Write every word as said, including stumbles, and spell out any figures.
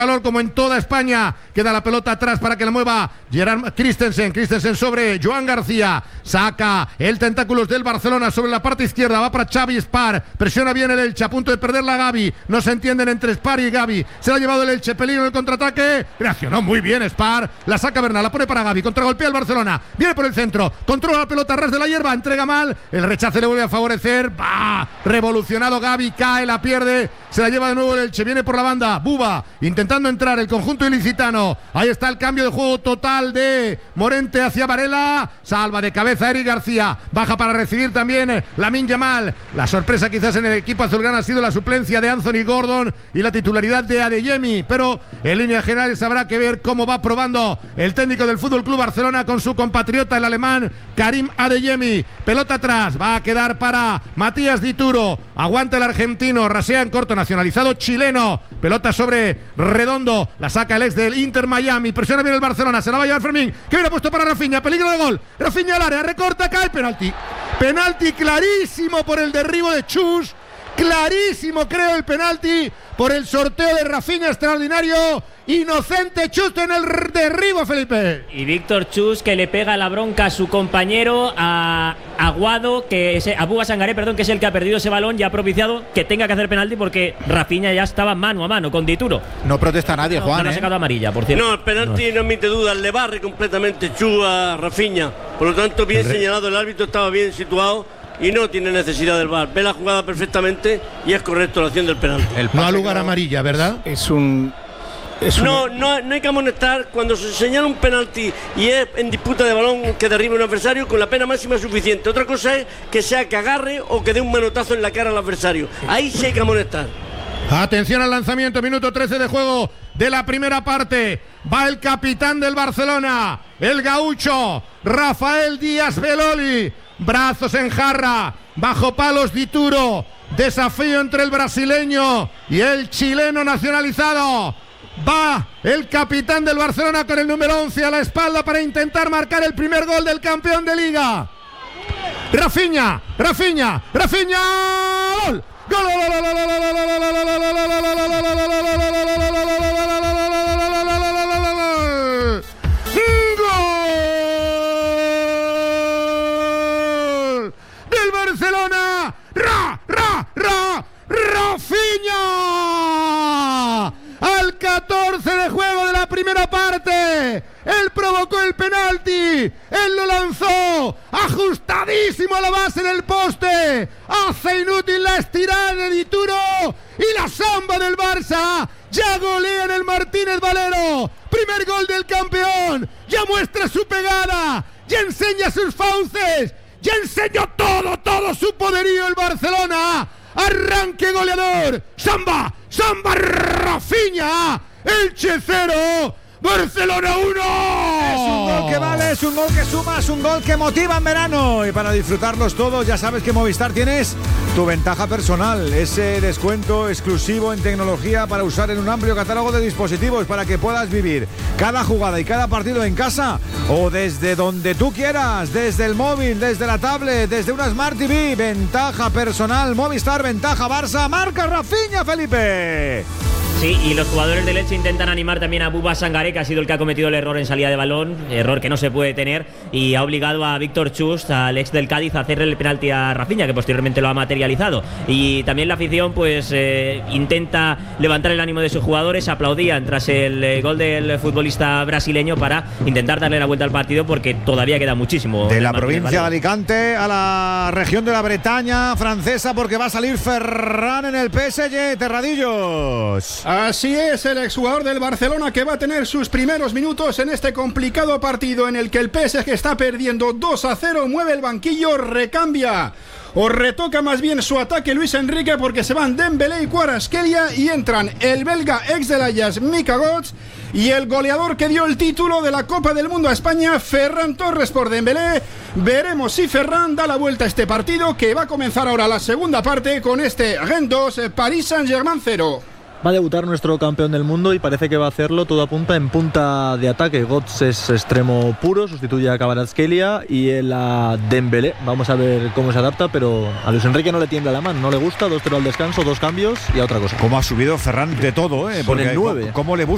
calor como en toda España. Queda la pelota atrás para que la mueva Gerard Christensen. Christensen sobre Joan García. Saca el tentáculos del Barcelona sobre la parte izquierda. Va para Xavi Spar. Presiona bien el Elche. A punto de perder la Gavi. No se entienden entre Spar y Gavi. Se la ha llevado el Elche. Peligro en el contraataque. Reaccionó muy bien Spar. La saca Bernal. La pone para Gavi. Contragolpea el Barcelona. Viene por el centro. Controla la pelota a ras de la hierba. Entrega mal. El rechace le vuelve a favorecer. Va. Revolucionado Gavi. Cae. La pierde. Se la lleva de nuevo el Elche. Viene por la banda. Buba. Intentando entrar el conjunto ilicitano. Ahí está el cambio de juego total de Morente hacia Varela. Salva de cabeza Eric García. Baja para recibir también Lamine Yamal. La sorpresa quizás en el equipo azulgrana ha sido la suplencia de Anthony Gordon y la titularidad de Adeyemi, pero en líneas generales habrá que ver cómo va probando el técnico del F C Barcelona con su compatriota el alemán Karim Adeyemi. Pelota atrás. Va a quedar para Matías Dituro. Aguanta el argentino. Rasea en corto. Nacionalizado chileno. Pelota sobre Redondo, la saca el ex del Inter Miami, presiona bien el Barcelona, se la va a llevar Fermín, que viene puesto para Rafinha, peligro de gol, Rafinha al área, recorta, cae, penalti, penalti clarísimo por el derribo de Chus, clarísimo creo el penalti por el sorteo de Rafinha extraordinario, inocente Chus en el derribo, Felipe. Y Víctor Chus que le pega la bronca a su compañero, a Aguado, que es, a Buba Sangaré, perdón, que es el que ha perdido ese balón y ha propiciado que tenga que hacer penalti porque Rafinha ya estaba mano a mano con Dituro. No protesta nadie, no, Juan. No, no ¿eh? ha sacado amarilla, por cierto. No, el penalti no, no admite dudas, le barre completamente Chus a Rafinha. Por lo tanto, bien señalado, el árbitro estaba bien situado y no tiene necesidad del V A R. Ve la jugada perfectamente y es correcto la acción del penalti. No ha lugar amarilla, ¿verdad? Es un... Es no, un... no, no hay que amonestar cuando se señala un penalti y es en disputa de balón que derriba un adversario con la pena máxima suficiente. Otra cosa es que sea que agarre o que dé un manotazo en la cara al adversario. Ahí sí hay que amonestar. Atención al lanzamiento, minuto trece de juego de la primera parte. Va el capitán del Barcelona, el gaucho Rafael Díaz Beloli. Brazos en jarra, bajo palos Dituro. Desafío entre el brasileño y el chileno nacionalizado. Va el capitán del Barcelona con el número once a la espalda para intentar marcar el primer gol del campeón de Liga. Rafinha, Rafinha, Rafinha. ¡Gol! ¡Gol! ¡Del Barcelona! ¡Ra, ra, ra! ¡Rafinha! Al catorce de juego de la primera parte, él provocó el penalti, él lo lanzó, ajustadísimo a la base del poste, hace inútil la estirada de Dituro y la samba del Barça, ya golea en el Martínez Valero, primer gol del campeón, ya muestra su pegada, ya enseña sus fauces, ya enseñó todo, todo su poderío el Barcelona. Arranque goleador, samba, samba Rafinha, Elche cero, Barcelona uno. Es un gol que vale, es un gol que suma, es un gol que motiva en verano. Y para disfrutarlos todos, ya sabes que Movistar tienes tu ventaja personal, ese descuento exclusivo en tecnología para usar en un amplio catálogo de dispositivos para que puedas vivir cada jugada y cada partido en casa o desde donde tú quieras, desde el móvil, desde la tablet, desde una Smart T V. Ventaja personal, Movistar, ventaja Barça, marca Rafinha, Felipe. Sí, y los jugadores del Elche intentan animar también a Buba Sangaré, que ha sido el que ha cometido el error en salida de balón, error que no se puede tener, y ha obligado a Víctor Chus, al ex del Cádiz, a hacerle el penalti a Rafinha, que posteriormente lo ha materializado. Y también la afición pues eh, intenta levantar el ánimo de sus jugadores, aplaudían tras el eh, gol del futbolista brasileño para intentar darle la vuelta al partido, porque todavía queda muchísimo. De la provincia de Alicante a la región de la Bretaña francesa, porque va a salir Ferran en el P S G, Terradillos. Así es, el exjugador del Barcelona que va a tener sus primeros minutos en este complicado partido en el que el P S G está perdiendo dos a cero, mueve el banquillo, recambia o retoca más bien su ataque Luis Enrique, porque se van Dembélé y Kvaratskhelia y entran el belga ex del Ajax Mika Götze y el goleador que dio el título de la Copa del Mundo a España, Ferran Torres por Dembélé. Veremos si Ferran da la vuelta a este partido, que va a comenzar ahora la segunda parte con este Rennes dos, Paris Saint-Germain cero. Va a debutar nuestro campeón del mundo y parece que va a hacerlo, todo apunta, en punta de ataque. Götze es extremo puro, sustituye a Kvaratskhelia y él a Dembélé. Vamos a ver cómo se adapta, pero a Luis Enrique no le tiembla la mano, no le gusta. Dos cero al descanso, dos cambios y a otra cosa. Cómo ha subido Ferran de todo, ¿eh? Con el nueve. Cómo le busca